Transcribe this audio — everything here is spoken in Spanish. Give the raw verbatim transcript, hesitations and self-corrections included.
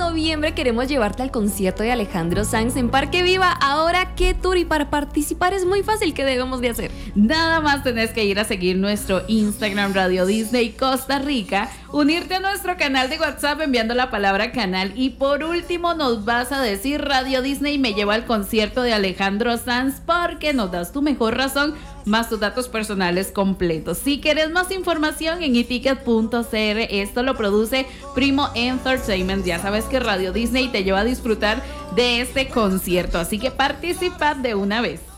noviembre queremos llevarte al concierto de Alejandro Sanz en Parque Viva. Ahora, ¿qué tour? Y para participar es muy fácil. ¿Qué debemos de hacer? Nada más tenés que ir a seguir nuestro Instagram Radio Disney Costa Rica, unirte a nuestro canal de WhatsApp enviando la palabra canal y por último nos vas a decir Radio Disney me lleva al concierto de Alejandro Sanz porque nos das tu mejor razón más tus datos personales completos. Si querés más información en e ticket punto c r, esto lo produce Primo Entertainment. Ya sabes que Radio Disney te lleva a disfrutar de este concierto, así que participa de una vez.